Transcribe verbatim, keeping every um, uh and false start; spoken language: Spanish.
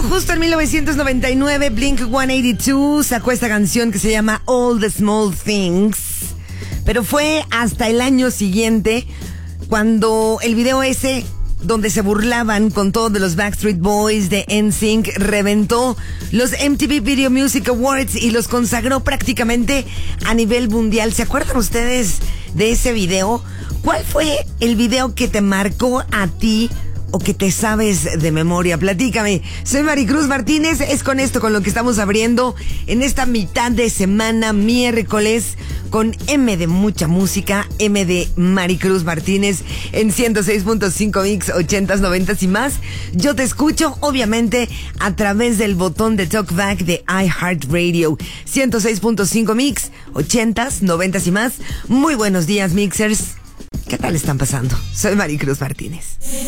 justo en mil novecientos noventa y nueve, Blink ciento ochenta y dos sacó esta canción que se llama All the Small Things. Pero fue hasta el año siguiente cuando el video ese donde se burlaban con todo de los Backstreet Boys, de N Sync, reventó los M T V Video Music Awards y los consagró prácticamente a nivel mundial. ¿Se acuerdan ustedes de ese video? ¿Cuál fue el video que te marcó a ti o que te sabes de memoria? Platícame. Soy Maricruz Martínez. Es con esto con lo que estamos abriendo en esta mitad de semana, miércoles, con M de mucha música, M de Maricruz Martínez en ciento seis punto cinco Mix, ochentas, noventas y más. Yo te escucho, obviamente, a través del botón de Talkback de iHeartRadio. ciento seis punto cinco Mix, ochentas, noventas y más. Muy buenos días, Mixers. ¿Qué tal están pasando? Soy Maricruz Martínez.